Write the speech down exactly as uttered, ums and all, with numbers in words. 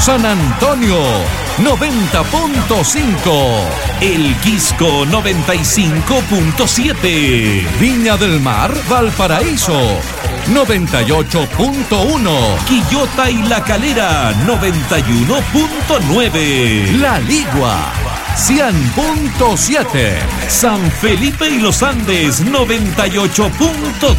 San Antonio noventa punto cinco, El Quisco noventa y cinco punto siete, Viña del Mar, Valparaíso noventa y ocho punto uno, Quillota y La Calera noventa y uno punto nueve, La Ligua cien punto siete, San Felipe y Los Andes noventa y ocho punto